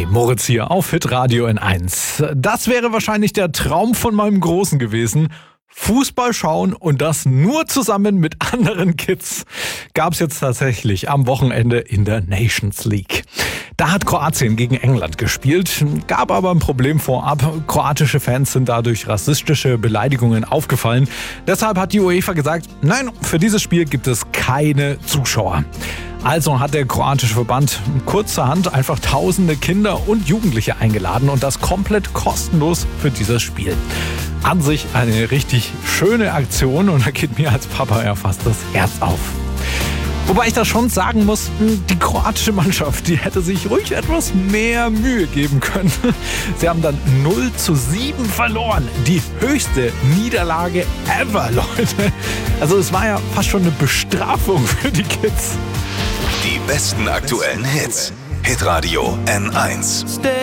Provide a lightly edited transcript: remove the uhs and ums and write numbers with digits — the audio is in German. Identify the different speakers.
Speaker 1: Moritz hier auf Hitradio N1. Das wäre wahrscheinlich der Traum von meinem Großen gewesen. Fußball schauen und das nur zusammen mit anderen Kids. Gab es jetzt tatsächlich am Wochenende in der Nations League. Da hat Kroatien gegen England gespielt, gab aber ein Problem vorab. Kroatische Fans sind dadurch rassistische Beleidigungen aufgefallen. Deshalb hat die UEFA gesagt, nein, für dieses Spiel gibt es keine Zuschauer. Also hat der kroatische Verband kurzerhand einfach tausende Kinder und Jugendliche eingeladen und das komplett kostenlos für dieses Spiel. An sich eine richtig schöne Aktion und da geht mir als Papa ja fast das Herz auf. Wobei ich da schon sagen muss, die kroatische Mannschaft, die hätte sich ruhig etwas mehr Mühe geben können. Sie haben dann 0:7 verloren. Die höchste Niederlage ever, Leute. Also es war ja fast schon eine Bestrafung für die Kids.
Speaker 2: Die besten aktuellen Hits. Hitradio N1.